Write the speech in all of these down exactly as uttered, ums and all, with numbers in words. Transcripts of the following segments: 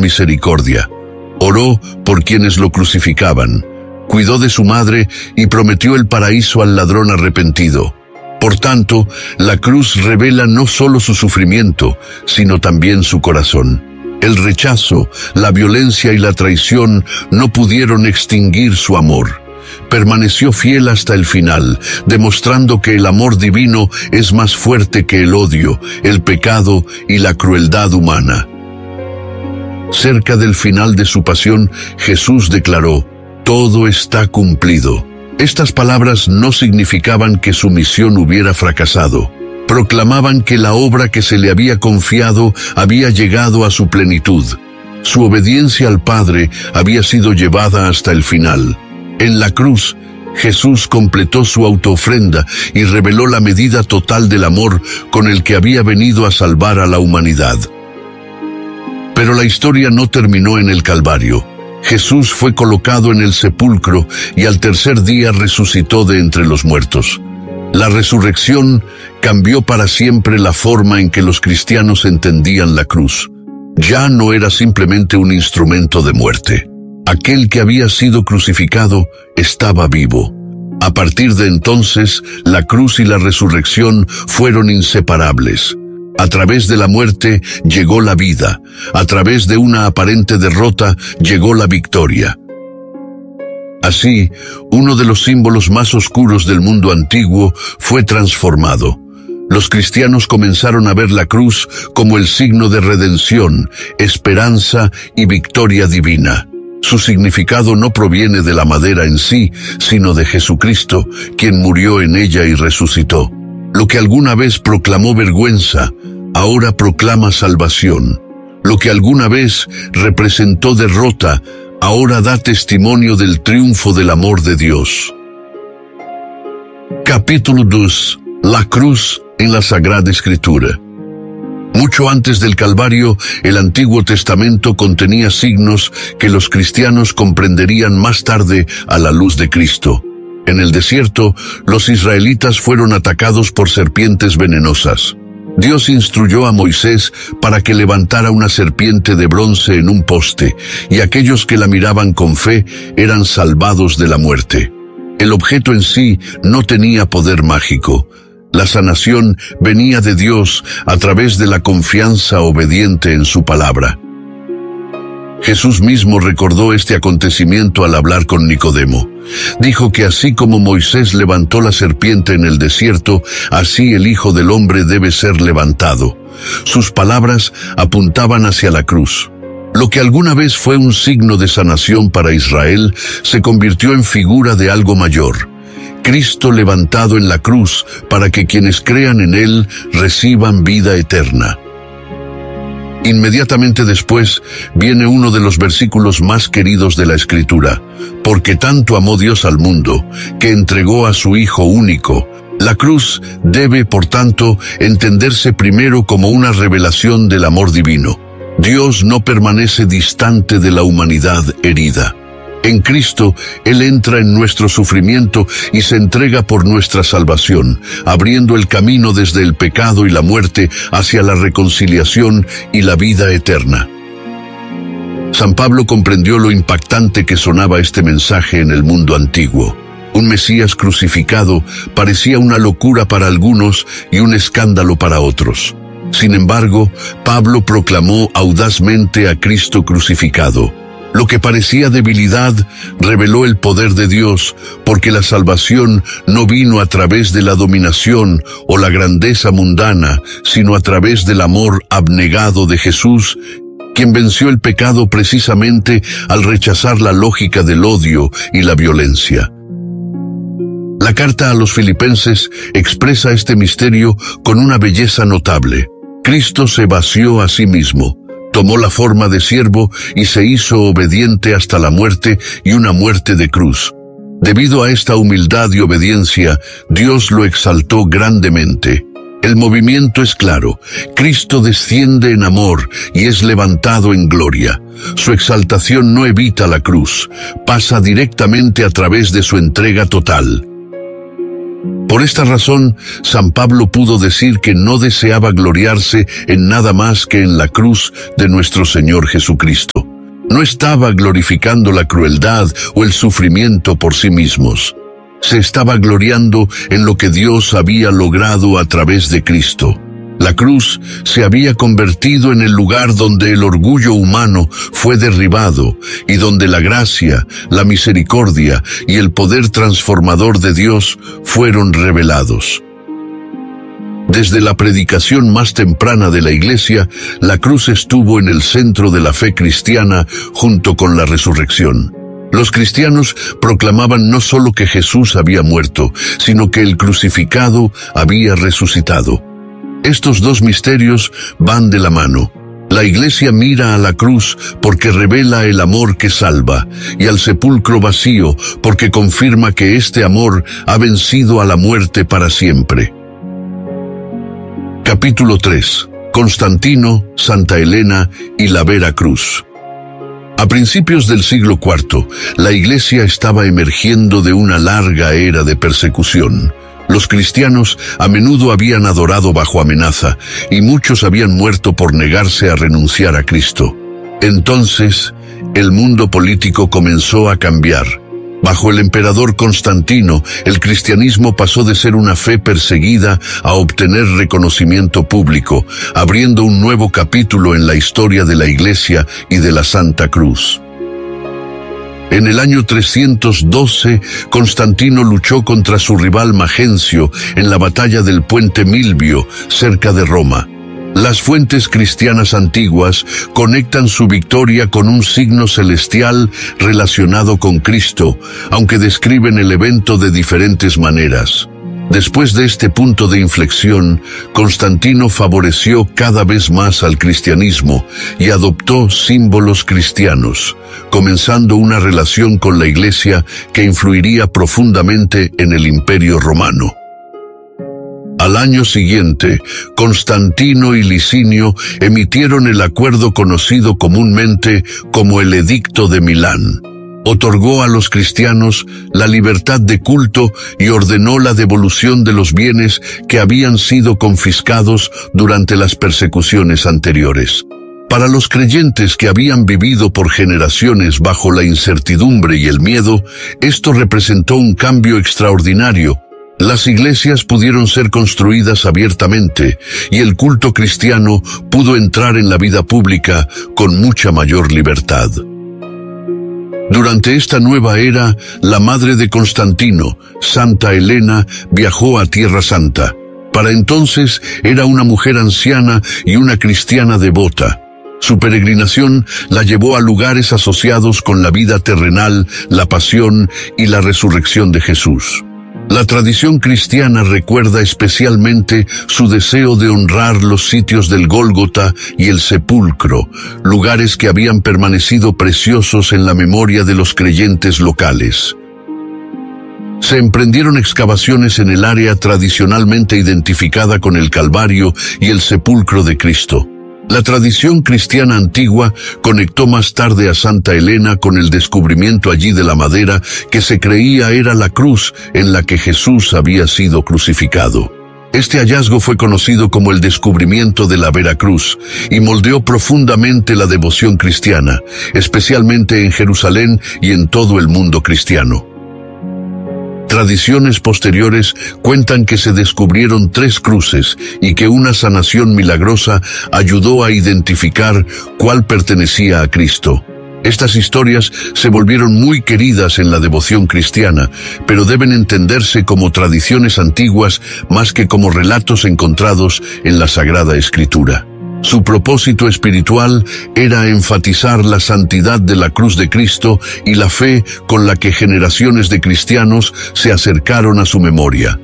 misericordia. Oró por quienes lo crucificaban, cuidó de su madre y prometió el paraíso al ladrón arrepentido. Por tanto, la cruz revela no solo su sufrimiento, sino también su corazón. El rechazo, la violencia y la traición no pudieron extinguir su amor. Permaneció fiel hasta el final, demostrando que el amor divino es más fuerte que el odio, el pecado y la crueldad humana. Cerca del final de su pasión, Jesús declaró: «Todo está cumplido». Estas palabras no significaban que su misión hubiera fracasado. Proclamaban que la obra que se le había confiado había llegado a su plenitud. Su obediencia al Padre había sido llevada hasta el final. En la cruz, Jesús completó su autoofrenda y reveló la medida total del amor con el que había venido a salvar a la humanidad. Pero la historia no terminó en el Calvario. Jesús fue colocado en el sepulcro y al tercer día resucitó de entre los muertos. La resurrección cambió para siempre la forma en que los cristianos entendían la cruz. Ya no era simplemente un instrumento de muerte. Aquel que había sido crucificado estaba vivo. A partir de entonces, la cruz y la resurrección fueron inseparables. A través de la muerte llegó la vida. A través de una aparente derrota llegó la victoria. Así, uno de los símbolos más oscuros del mundo antiguo fue transformado. Los cristianos comenzaron a ver la cruz como el signo de redención, esperanza y victoria divina. Su significado no proviene de la madera en sí, sino de Jesucristo, quien murió en ella y resucitó. Lo que alguna vez proclamó vergüenza, ahora proclama salvación. Lo que alguna vez representó derrota, ahora da testimonio del triunfo del amor de Dios. Capítulo dos. La cruz en la Sagrada Escritura. Mucho antes del Calvario, el Antiguo Testamento contenía signos que los cristianos comprenderían más tarde a la luz de Cristo. En el desierto, los israelitas fueron atacados por serpientes venenosas. Dios instruyó a Moisés para que levantara una serpiente de bronce en un poste, y aquellos que la miraban con fe eran salvados de la muerte. El objeto en sí no tenía poder mágico. La sanación venía de Dios a través de la confianza obediente en su palabra. Jesús mismo recordó este acontecimiento al hablar con Nicodemo. Dijo que así como Moisés levantó la serpiente en el desierto, así el Hijo del Hombre debe ser levantado. Sus palabras apuntaban hacia la cruz. Lo que alguna vez fue un signo de sanación para Israel se convirtió en figura de algo mayor. Cristo levantado en la cruz para que quienes crean en Él reciban vida eterna. Inmediatamente después viene uno de los versículos más queridos de la Escritura. Porque tanto amó Dios al mundo, que entregó a su Hijo único. La cruz debe, por tanto, entenderse primero como una revelación del amor divino. Dios no permanece distante de la humanidad herida. En Cristo, Él entra en nuestro sufrimiento y se entrega por nuestra salvación, abriendo el camino desde el pecado y la muerte hacia la reconciliación y la vida eterna. San Pablo comprendió lo impactante que sonaba este mensaje en el mundo antiguo. Un Mesías crucificado parecía una locura para algunos y un escándalo para otros. Sin embargo, Pablo proclamó audazmente a Cristo crucificado. Lo que parecía debilidad reveló el poder de Dios, porque la salvación no vino a través de la dominación o la grandeza mundana, sino a través del amor abnegado de Jesús, quien venció el pecado precisamente al rechazar la lógica del odio y la violencia. La carta a los Filipenses expresa este misterio con una belleza notable. Cristo se vació a sí mismo. Tomó la forma de siervo y se hizo obediente hasta la muerte y una muerte de cruz. Debido a esta humildad y obediencia, Dios lo exaltó grandemente. El movimiento es claro. Cristo desciende en amor y es levantado en gloria. Su exaltación no evita la cruz, pasa directamente a través de su entrega total. Por esta razón, San Pablo pudo decir que no deseaba gloriarse en nada más que en la cruz de nuestro Señor Jesucristo. No estaba glorificando la crueldad o el sufrimiento por sí mismos. Se estaba gloriando en lo que Dios había logrado a través de Cristo. La cruz se había convertido en el lugar donde el orgullo humano fue derribado y donde la gracia, la misericordia y el poder transformador de Dios fueron revelados. Desde la predicación más temprana de la Iglesia, la cruz estuvo en el centro de la fe cristiana junto con la resurrección. Los cristianos proclamaban no solo que Jesús había muerto, sino que el crucificado había resucitado. Estos dos misterios van de la mano. La Iglesia mira a la cruz porque revela el amor que salva, y al sepulcro vacío porque confirma que este amor ha vencido a la muerte para siempre. Capítulo tres. Constantino, Santa Elena y la Vera Cruz. A principios del siglo cuarto, la Iglesia estaba emergiendo de una larga era de persecución. Los cristianos a menudo habían adorado bajo amenaza, y muchos habían muerto por negarse a renunciar a Cristo. Entonces, el mundo político comenzó a cambiar. Bajo el emperador Constantino, el cristianismo pasó de ser una fe perseguida a obtener reconocimiento público, abriendo un nuevo capítulo en la historia de la Iglesia y de la Santa Cruz. En el año trescientos doce, Constantino luchó contra su rival Magencio en la batalla del puente Milvio, cerca de Roma. Las fuentes cristianas antiguas conectan su victoria con un signo celestial relacionado con Cristo, aunque describen el evento de diferentes maneras. Después de este punto de inflexión, Constantino favoreció cada vez más al cristianismo y adoptó símbolos cristianos, comenzando una relación con la Iglesia que influiría profundamente en el Imperio Romano. Al año siguiente, Constantino y Licinio emitieron el acuerdo conocido comúnmente como el Edicto de Milán. Otorgó a los cristianos la libertad de culto y ordenó la devolución de los bienes que habían sido confiscados durante las persecuciones anteriores. Para los creyentes que habían vivido por generaciones bajo la incertidumbre y el miedo, esto representó un cambio extraordinario. Las iglesias pudieron ser construidas abiertamente y el culto cristiano pudo entrar en la vida pública con mucha mayor libertad. Durante esta nueva era, la madre de Constantino, Santa Elena, viajó a Tierra Santa. Para entonces era una mujer anciana y una cristiana devota. Su peregrinación la llevó a lugares asociados con la vida terrenal, la pasión y la resurrección de Jesús. La tradición cristiana recuerda especialmente su deseo de honrar los sitios del Gólgota y el sepulcro, lugares que habían permanecido preciosos en la memoria de los creyentes locales. Se emprendieron excavaciones en el área tradicionalmente identificada con el Calvario y el sepulcro de Cristo. La tradición cristiana antigua conectó más tarde a Santa Elena con el descubrimiento allí de la madera que se creía era la cruz en la que Jesús había sido crucificado. Este hallazgo fue conocido como el descubrimiento de la Vera Cruz y moldeó profundamente la devoción cristiana, especialmente en Jerusalén y en todo el mundo cristiano. Tradiciones posteriores cuentan que se descubrieron tres cruces y que una sanación milagrosa ayudó a identificar cuál pertenecía a Cristo. Estas historias se volvieron muy queridas en la devoción cristiana, pero deben entenderse como tradiciones antiguas más que como relatos encontrados en la Sagrada Escritura. Su propósito espiritual era enfatizar la santidad de la cruz de Cristo y la fe con la que generaciones de cristianos se acercaron a su memoria.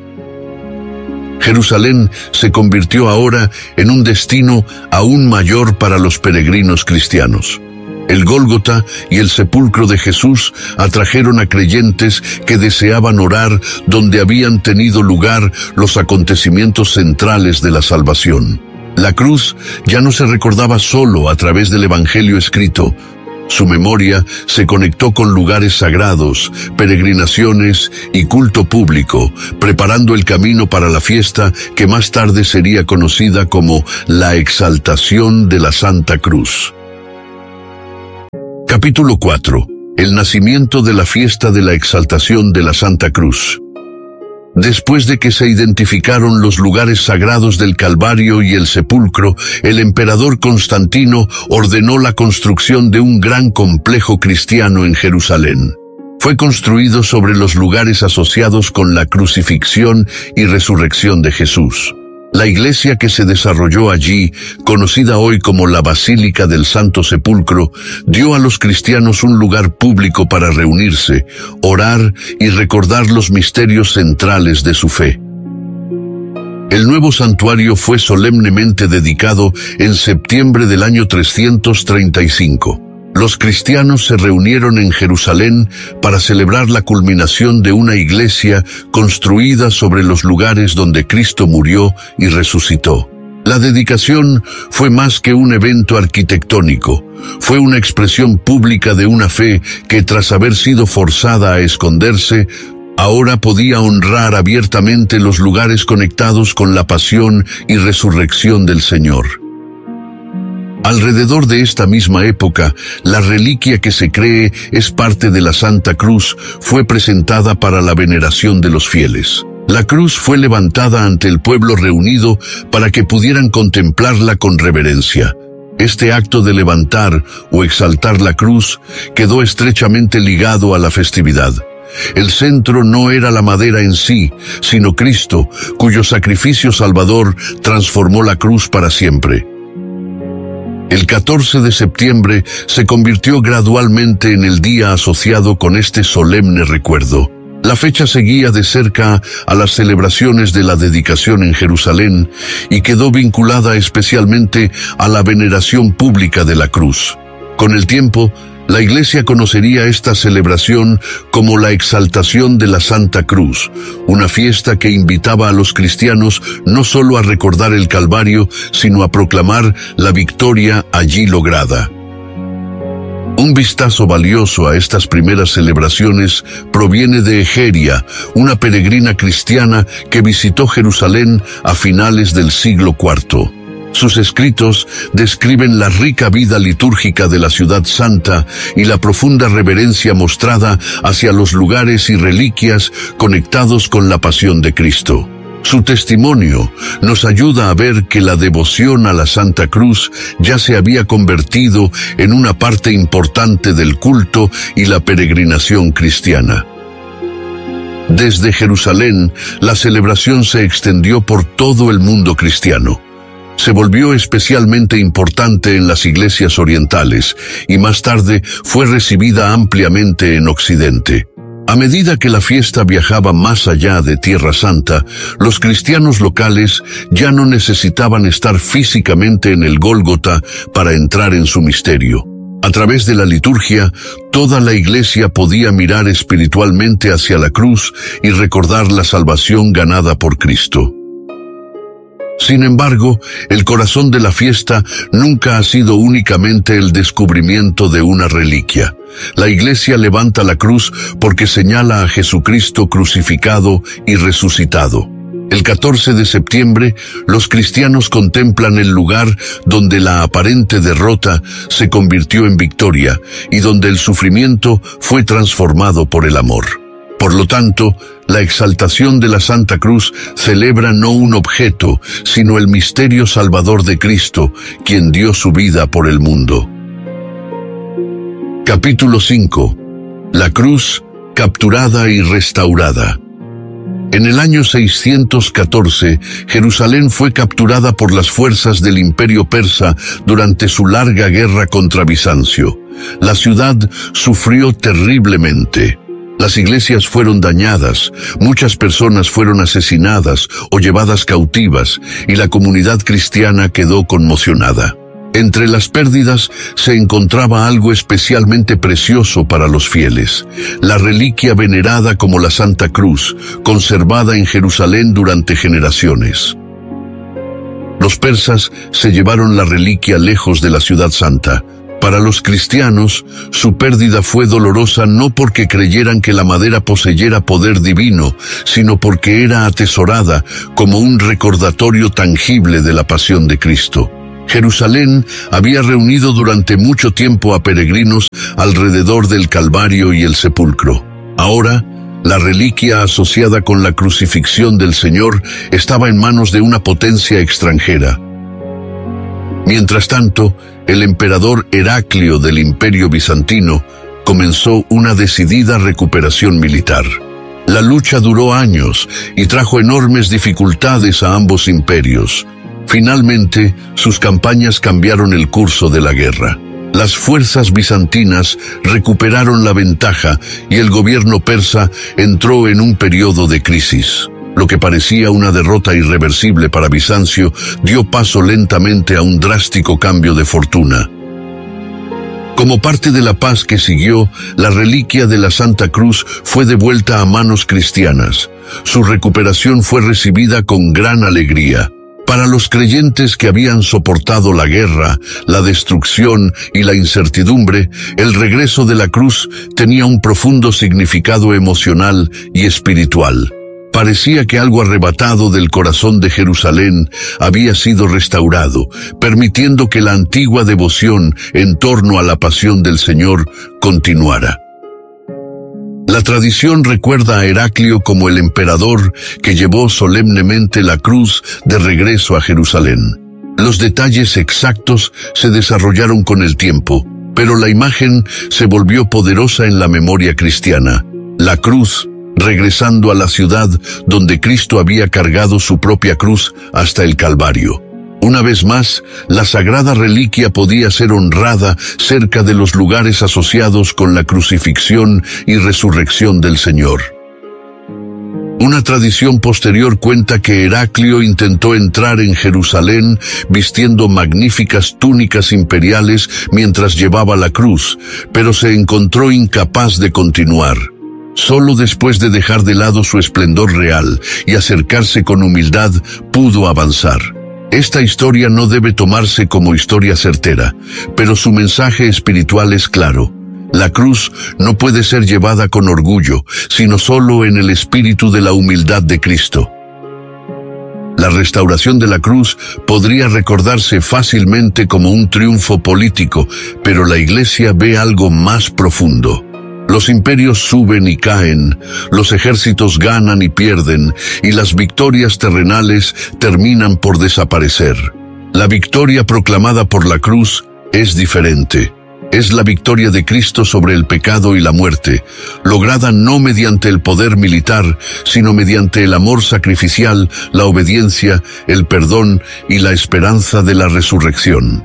Jerusalén se convirtió ahora en un destino aún mayor para los peregrinos cristianos. El Gólgota y el sepulcro de Jesús atrajeron a creyentes que deseaban orar donde habían tenido lugar los acontecimientos centrales de la salvación. La cruz ya no se recordaba solo a través del Evangelio escrito, Su memoria se conectó con lugares sagrados, peregrinaciones y culto público, preparando el camino para la fiesta que más tarde sería conocida como la Exaltación de la Santa Cruz. Capítulo cuatro. El nacimiento de la fiesta de la Exaltación de la Santa Cruz. Después de que se identificaron los lugares sagrados del Calvario y el sepulcro, el emperador Constantino ordenó la construcción de un gran complejo cristiano en Jerusalén. Fue construido sobre los lugares asociados con la crucifixión y resurrección de Jesús. La iglesia que se desarrolló allí, conocida hoy como la Basílica del Santo Sepulcro, dio a los cristianos un lugar público para reunirse, orar y recordar los misterios centrales de su fe. El nuevo santuario fue solemnemente dedicado en septiembre del año trescientos treinta y cinco. Los cristianos se reunieron en Jerusalén para celebrar la culminación de una iglesia construida sobre los lugares donde Cristo murió y resucitó. La dedicación fue más que un evento arquitectónico, fue una expresión pública de una fe que, tras haber sido forzada a esconderse, ahora podía honrar abiertamente los lugares conectados con la pasión y resurrección del Señor. Alrededor de esta misma época, la reliquia que se cree es parte de la Santa Cruz fue presentada para la veneración de los fieles. La cruz fue levantada ante el pueblo reunido para que pudieran contemplarla con reverencia. Este acto de levantar o exaltar la cruz quedó estrechamente ligado a la festividad. El centro no era la madera en sí, sino Cristo, cuyo sacrificio salvador transformó la cruz para siempre. El catorce de septiembre se convirtió gradualmente en el día asociado con este solemne recuerdo. La fecha seguía de cerca a las celebraciones de la dedicación en Jerusalén y quedó vinculada especialmente a la veneración pública de la cruz. Con el tiempo, la Iglesia conocería esta celebración como la Exaltación de la Santa Cruz, una fiesta que invitaba a los cristianos no solo a recordar el Calvario, sino a proclamar la victoria allí lograda. Un vistazo valioso a estas primeras celebraciones proviene de Egeria, una peregrina cristiana que visitó Jerusalén a finales del siglo cuarto. Sus escritos describen la rica vida litúrgica de la ciudad santa y la profunda reverencia mostrada hacia los lugares y reliquias conectados con la pasión de Cristo. Su testimonio nos ayuda a ver que la devoción a la Santa Cruz ya se había convertido en una parte importante del culto y la peregrinación cristiana. Desde Jerusalén, la celebración se extendió por todo el mundo cristiano. Se volvió especialmente importante en las iglesias orientales y más tarde fue recibida ampliamente en Occidente. A medida que la fiesta viajaba más allá de Tierra Santa, los cristianos locales ya no necesitaban estar físicamente en el Gólgota para entrar en su misterio. A través de la liturgia, toda la iglesia podía mirar espiritualmente hacia la cruz y recordar la salvación ganada por Cristo. Sin embargo, el corazón de la fiesta nunca ha sido únicamente el descubrimiento de una reliquia. La Iglesia levanta la cruz porque señala a Jesucristo crucificado y resucitado. El catorce de septiembre, los cristianos contemplan el lugar donde la aparente derrota se convirtió en victoria y donde el sufrimiento fue transformado por el amor. Por lo tanto, la exaltación de la Santa Cruz celebra no un objeto, sino el misterio salvador de Cristo, quien dio su vida por el mundo. Capítulo cinco. La cruz, capturada y restaurada. En el año seiscientos catorce, Jerusalén fue capturada por las fuerzas del Imperio Persa durante su larga guerra contra Bizancio. La ciudad sufrió terriblemente. Las iglesias fueron dañadas, muchas personas fueron asesinadas o llevadas cautivas, y la comunidad cristiana quedó conmocionada. Entre las pérdidas se encontraba algo especialmente precioso para los fieles, la reliquia venerada como la Santa Cruz, conservada en Jerusalén durante generaciones. Los persas se llevaron la reliquia lejos de la ciudad santa. Para los cristianos, su pérdida fue dolorosa no porque creyeran que la madera poseyera poder divino, sino porque era atesorada como un recordatorio tangible de la pasión de Cristo. Jerusalén había reunido durante mucho tiempo a peregrinos alrededor del Calvario y el sepulcro. Ahora, la reliquia asociada con la crucifixión del Señor estaba en manos de una potencia extranjera. Mientras tanto, el emperador Heraclio del Imperio Bizantino comenzó una decidida recuperación militar. La lucha duró años y trajo enormes dificultades a ambos imperios. Finalmente, sus campañas cambiaron el curso de la guerra. Las fuerzas bizantinas recuperaron la ventaja y el gobierno persa entró en un periodo de crisis. Lo que parecía una derrota irreversible para Bizancio dio paso lentamente a un drástico cambio de fortuna. Como parte de la paz que siguió, la reliquia de la Santa Cruz fue devuelta a manos cristianas. Su recuperación fue recibida con gran alegría. Para los creyentes que habían soportado la guerra, la destrucción y la incertidumbre, el regreso de la cruz tenía un profundo significado emocional y espiritual. Parecía que algo arrebatado del corazón de Jerusalén había sido restaurado, permitiendo que la antigua devoción en torno a la pasión del Señor continuara. La tradición recuerda a Heraclio como el emperador que llevó solemnemente la cruz de regreso a Jerusalén. Los detalles exactos se desarrollaron con el tiempo, pero la imagen se volvió poderosa en la memoria cristiana. La cruz regresando a la ciudad donde Cristo había cargado su propia cruz hasta el Calvario. Una vez más, la sagrada reliquia podía ser honrada cerca de los lugares asociados con la crucifixión y resurrección del Señor. Una tradición posterior cuenta que Heraclio intentó entrar en Jerusalén vistiendo magníficas túnicas imperiales mientras llevaba la cruz, pero se encontró incapaz de continuar. Solo después de dejar de lado su esplendor real y acercarse con humildad, pudo avanzar. Esta historia no debe tomarse como historia certera, pero su mensaje espiritual es claro. La cruz no puede ser llevada con orgullo, sino solo en el espíritu de la humildad de Cristo. La restauración de la cruz podría recordarse fácilmente como un triunfo político, pero la Iglesia ve algo más profundo. Los imperios suben y caen, los ejércitos ganan y pierden, y las victorias terrenales terminan por desaparecer. La victoria proclamada por la cruz es diferente. Es la victoria de Cristo sobre el pecado y la muerte, lograda no mediante el poder militar, sino mediante el amor sacrificial, la obediencia, el perdón y la esperanza de la resurrección.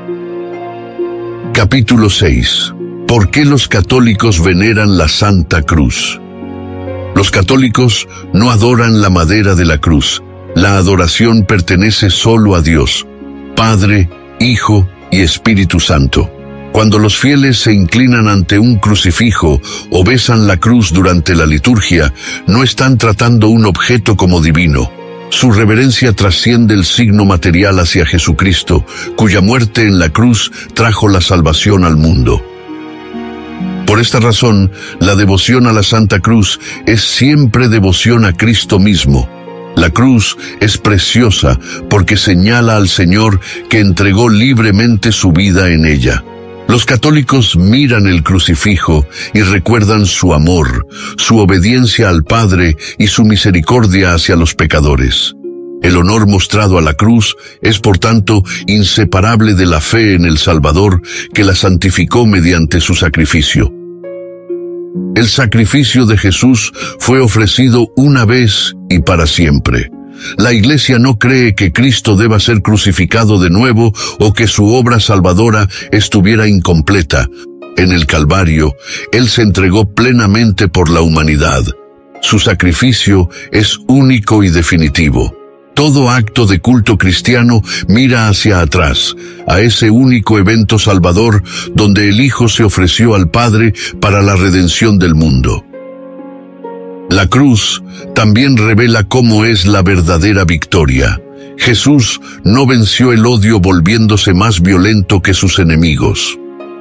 Capítulo seis. ¿Por qué los católicos veneran la Santa Cruz? Los católicos no adoran la madera de la cruz. La adoración pertenece solo a Dios, Padre, Hijo y Espíritu Santo. Cuando los fieles se inclinan ante un crucifijo o besan la cruz durante la liturgia, no están tratando un objeto como divino. Su reverencia trasciende el signo material hacia Jesucristo, cuya muerte en la cruz trajo la salvación al mundo. Por esta razón, la devoción a la Santa Cruz es siempre devoción a Cristo mismo. La cruz es preciosa porque señala al Señor que entregó libremente su vida en ella. Los católicos miran el crucifijo y recuerdan su amor, su obediencia al Padre y su misericordia hacia los pecadores. El honor mostrado a la cruz es, por tanto, inseparable de la fe en el Salvador que la santificó mediante su sacrificio. El sacrificio de Jesús fue ofrecido una vez y para siempre. La Iglesia no cree que Cristo deba ser crucificado de nuevo o que su obra salvadora estuviera incompleta. En el Calvario, Él se entregó plenamente por la humanidad. Su sacrificio es único y definitivo. Todo acto de culto cristiano mira hacia atrás, a ese único evento salvador donde el Hijo se ofreció al Padre para la redención del mundo. La cruz también revela cómo es la verdadera victoria. Jesús no venció el odio volviéndose más violento que sus enemigos.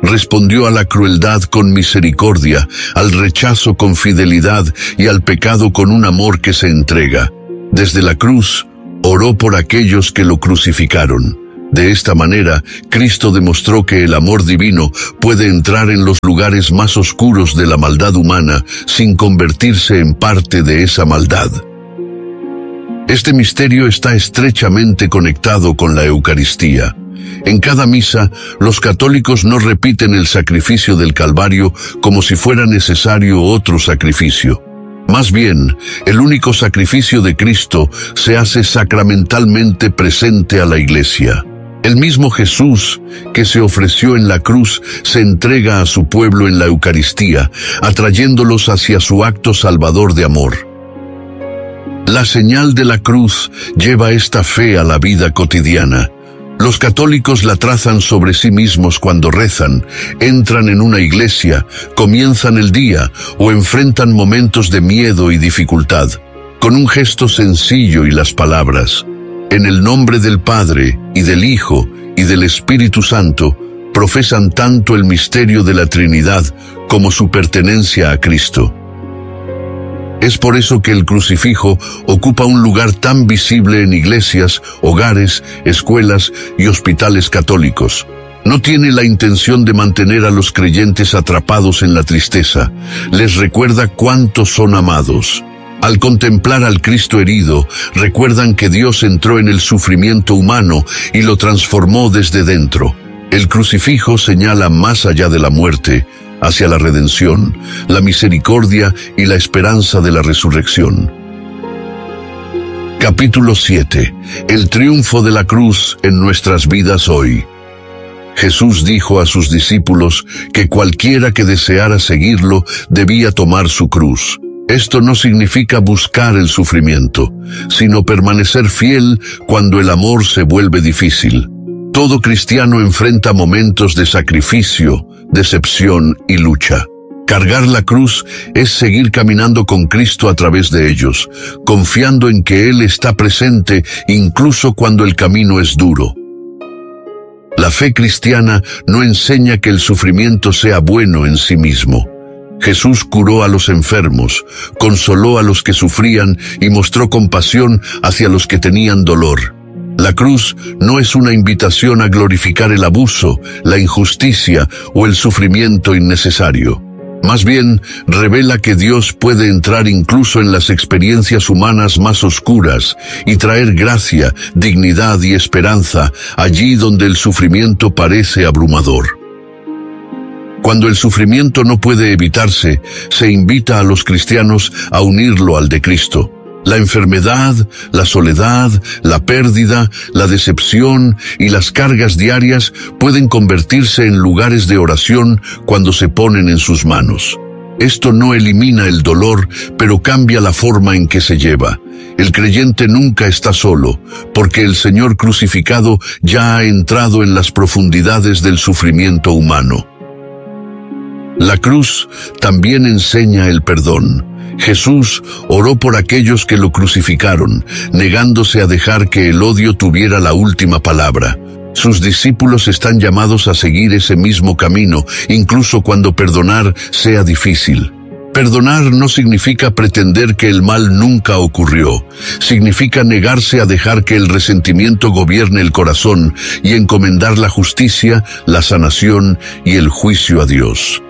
respondió a la crueldad con misericordia, al rechazo con fidelidad y al pecado con un amor que se entrega. Desde la cruz, oró por aquellos que lo crucificaron. De esta manera, Cristo demostró que el amor divino puede entrar en los lugares más oscuros de la maldad humana sin convertirse en parte de esa maldad. Este misterio está estrechamente conectado con la Eucaristía. En cada misa, los católicos no repiten el sacrificio del Calvario como si fuera necesario otro sacrificio. Más bien, el único sacrificio de Cristo se hace sacramentalmente presente a la Iglesia. El mismo Jesús, que se ofreció en la cruz, se entrega a su pueblo en la Eucaristía, atrayéndolos hacia su acto salvador de amor. La señal de la cruz lleva esta fe a la vida cotidiana. Los católicos la trazan sobre sí mismos cuando rezan, entran en una iglesia, comienzan el día o enfrentan momentos de miedo y dificultad. Con un gesto sencillo y las palabras: en el nombre del Padre, y del Hijo, y del Espíritu Santo, profesan tanto el misterio de la Trinidad como su pertenencia a Cristo. Es por eso que el crucifijo ocupa un lugar tan visible en iglesias, hogares, escuelas y hospitales católicos. No tiene la intención de mantener a los creyentes atrapados en la tristeza. Les recuerda cuánto son amados. Al contemplar al Cristo herido, recuerdan que Dios entró en el sufrimiento humano y lo transformó desde dentro. El crucifijo señala más allá de la muerte, hacia la redención, la misericordia y la esperanza de la resurrección. Capítulo siete. El triunfo de la cruz en nuestras vidas hoy. Jesús dijo a sus discípulos que cualquiera que deseara seguirlo debía tomar su cruz. Esto no significa buscar el sufrimiento, sino permanecer fiel cuando el amor se vuelve difícil. Todo cristiano enfrenta momentos de sacrificio, decepción y lucha. Cargar la cruz es seguir caminando con Cristo a través de ellos, confiando en que Él está presente incluso cuando el camino es duro. La fe cristiana no enseña que el sufrimiento sea bueno en sí mismo. Jesús curó a los enfermos, consoló a los que sufrían y mostró compasión hacia los que tenían dolor. La cruz no es una invitación a glorificar el abuso, la injusticia o el sufrimiento innecesario. Más bien, revela que Dios puede entrar incluso en las experiencias humanas más oscuras y traer gracia, dignidad y esperanza allí donde el sufrimiento parece abrumador. Cuando el sufrimiento no puede evitarse, se invita a los cristianos a unirlo al de Cristo. La enfermedad, la soledad, la pérdida, la decepción y las cargas diarias pueden convertirse en lugares de oración cuando se ponen en sus manos. Esto no elimina el dolor, pero cambia la forma en que se lleva. El creyente nunca está solo, porque el Señor crucificado ya ha entrado en las profundidades del sufrimiento humano. La cruz también enseña el perdón. Jesús oró por aquellos que lo crucificaron, negándose a dejar que el odio tuviera la última palabra. Sus discípulos están llamados a seguir ese mismo camino, incluso cuando perdonar sea difícil. Perdonar no significa pretender que el mal nunca ocurrió. Significa negarse a dejar que el resentimiento gobierne el corazón y encomendar la justicia, la sanación y el juicio a Dios.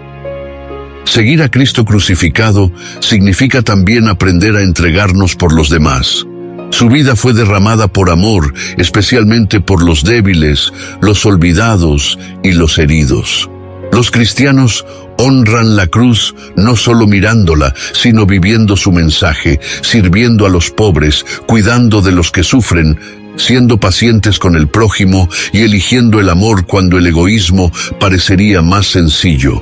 Seguir a Cristo crucificado significa también aprender a entregarnos por los demás. Su vida fue derramada por amor, especialmente por los débiles, los olvidados y los heridos. Los cristianos honran la cruz no solo mirándola, sino viviendo su mensaje, sirviendo a los pobres, cuidando de los que sufren, siendo pacientes con el prójimo y eligiendo el amor cuando el egoísmo parecería más sencillo.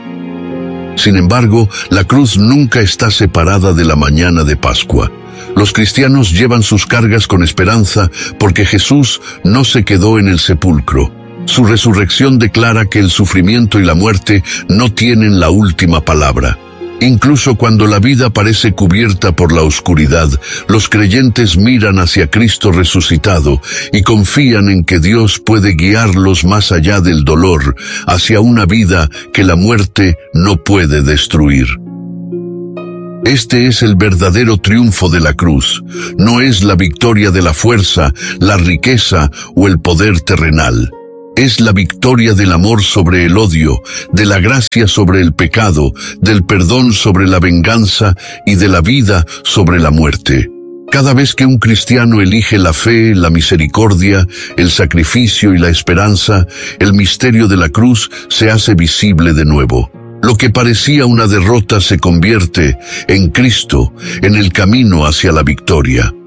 Sin embargo, la cruz nunca está separada de la mañana de Pascua. Los cristianos llevan sus cargas con esperanza porque Jesús no se quedó en el sepulcro. Su resurrección declara que el sufrimiento y la muerte no tienen la última palabra. Incluso cuando la vida parece cubierta por la oscuridad, los creyentes miran hacia Cristo resucitado y confían en que Dios puede guiarlos más allá del dolor, hacia una vida que la muerte no puede destruir. Este es el verdadero triunfo de la cruz. No es la victoria de la fuerza, la riqueza o el poder terrenal. Es la victoria del amor sobre el odio, de la gracia sobre el pecado, del perdón sobre la venganza y de la vida sobre la muerte. Cada vez que un cristiano elige la fe, la misericordia, el sacrificio y la esperanza, el misterio de la cruz se hace visible de nuevo. Lo que parecía una derrota se convierte en Cristo, en el camino hacia la victoria.